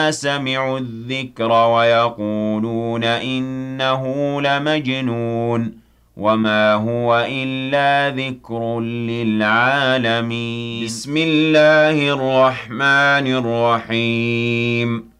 سمعوا الذكر ويقولون إنه لمجنون وما هو إلا ذكر للعالمين بسم الله الرحمن الرحيم